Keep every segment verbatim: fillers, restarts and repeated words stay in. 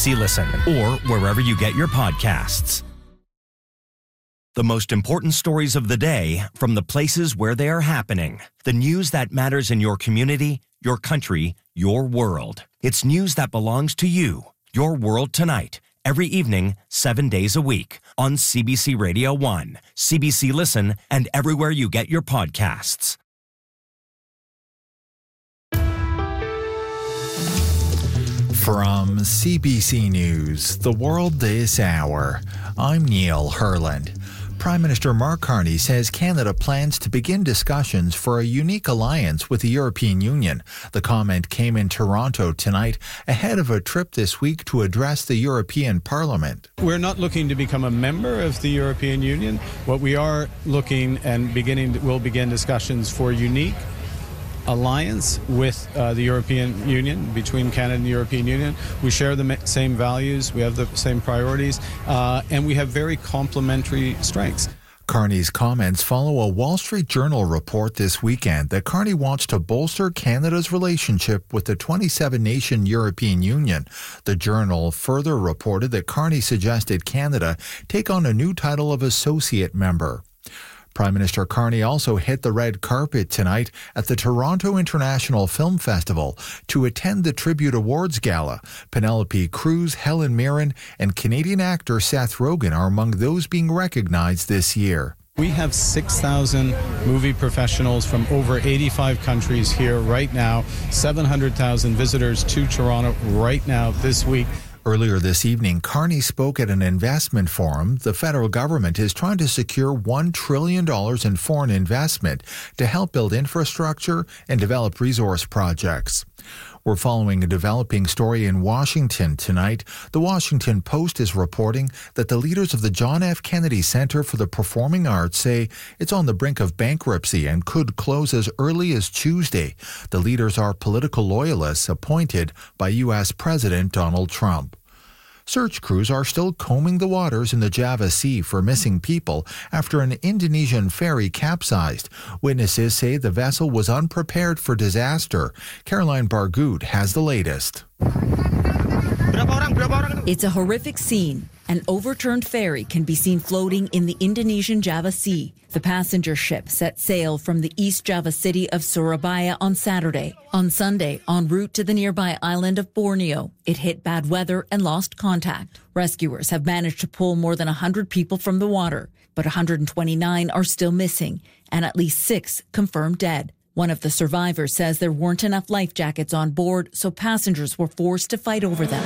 C Listen or wherever you get your podcasts. The most important stories of the day from the places where they are happening. The news that matters in your community, your country, your world. It's news that belongs to you. Your World Tonight. Every evening, seven days a week on C B C Radio one, C B C Listen, and everywhere you get your podcasts. From C B C News, The World This Hour, I'm Neil Herland. Prime Minister Mark Carney says Canada plans to begin discussions for a unique alliance with the European Union. The comment came in Toronto tonight ahead of a trip this week to address the European Parliament. We're not looking to become a member of the European Union. What we are looking and beginning, we'll begin discussions for unique alliance with uh, the European Union, between Canada and the European Union. We share the same values, we have the same priorities, uh, and we have very complementary strengths. Carney's comments follow a Wall Street Journal report this weekend that Carney wants to bolster Canada's relationship with the twenty-seven nation European Union. The Journal further reported that Carney suggested Canada take on a new title of associate member. Prime Minister Carney also hit the red carpet tonight at the Toronto International Film Festival to attend the Tribute Awards Gala. Penelope Cruz, Helen Mirren, and Canadian actor Seth Rogen are among those being recognized this year. We have six thousand movie professionals from over eighty-five countries here right now, seven hundred thousand visitors to Toronto right now this week. Earlier this evening, Carney spoke at an investment forum. The federal government is trying to secure one trillion dollars in foreign investment to help build infrastructure and develop resource projects. We're following a developing story in Washington tonight. The Washington Post is reporting that the leaders of the John F. Kennedy Center for the Performing Arts say it's on the brink of bankruptcy and could close as early as Tuesday. The leaders are political loyalists appointed by U S President Donald Trump. Search crews are still combing the waters in the Java Sea for missing people after an Indonesian ferry capsized. Witnesses say the vessel was unprepared for disaster. Caroline Bargood has the latest. It's a horrific scene. An overturned ferry can be seen floating in the Indonesian Java Sea. The passenger ship set sail from the East Java city of Surabaya on Saturday. On Sunday, en route to the nearby island of Borneo, it hit bad weather and lost contact. Rescuers have managed to pull more than one hundred people from the water, but one hundred twenty-nine are still missing, and at least six confirmed dead. One of the survivors says there weren't enough life jackets on board, so passengers were forced to fight over them.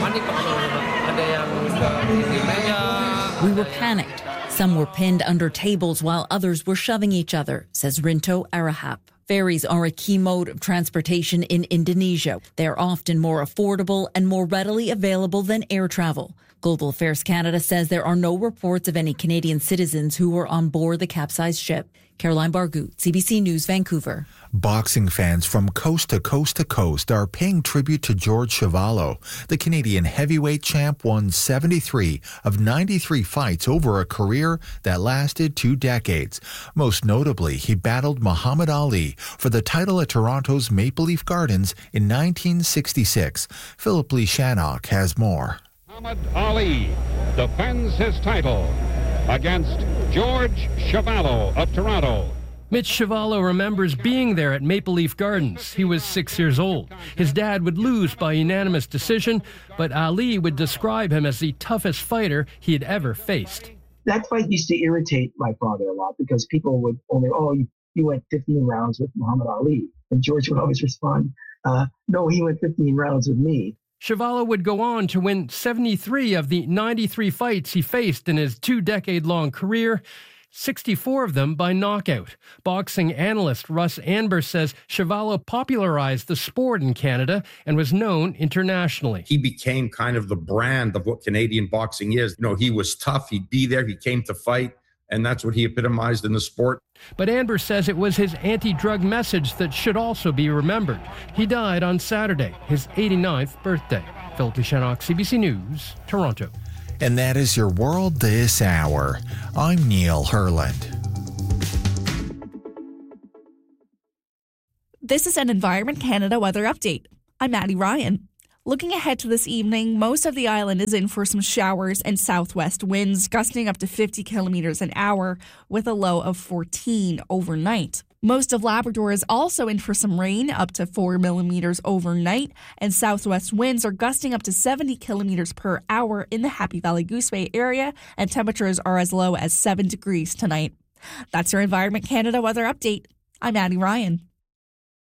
We were panicked. Some were pinned under tables while others were shoving each other, says Rinto Arahap. Ferries are a key mode of transportation in Indonesia. They are often more affordable and more readily available than air travel. Global Affairs Canada says there are no reports of any Canadian citizens who were on board the capsized ship. Caroline Bargood, C B C News, Vancouver. Boxing fans from coast to coast to coast are paying tribute to George Chuvalo. The Canadian heavyweight champ won seventy-three of ninety-three fights over a career that lasted two decades. Most notably, he battled Muhammad Ali for the title at Toronto's Maple Leaf Gardens in nineteen sixty-six. Philip Lee Shannock has more. Muhammad Ali defends his title against George Chuvalo of Toronto. Mitch Chuvalo remembers being there at Maple Leaf Gardens. He was six years old. His dad would lose by unanimous decision, but Ali would describe him as the toughest fighter he had ever faced. That fight used to irritate my father a lot because people would only, oh, you, you went fifteen rounds with Muhammad Ali. And George would always respond, uh, no, he went fifteen rounds with me. Chuvalo would go on to win seventy-three of the ninety-three fights he faced in his two-decade-long career, sixty-four of them by knockout. Boxing analyst Russ Anber says Chuvalo popularized the sport in Canada and was known internationally. He became kind of the brand of what Canadian boxing is. You know, he was tough, he'd be there, he came to fight, and that's what he epitomized in the sport. But Anber says it was his anti-drug message that should also be remembered. He died on Saturday, his eighty-ninth birthday. Philip Shannock, C B C News, Toronto. And that is your World This Hour. I'm Neil Herland. This is an Environment Canada weather update. I'm Maddie Ryan. Looking ahead to this evening, most of the island is in for some showers and southwest winds, gusting up to fifty kilometers an hour with a low of fourteen overnight. Most of Labrador is also in for some rain, up to four millimeters overnight, and southwest winds are gusting up to seventy kilometers per hour in the Happy Valley Goose Bay area, and temperatures are as low as seven degrees tonight. That's your Environment Canada weather update. I'm Addie Ryan.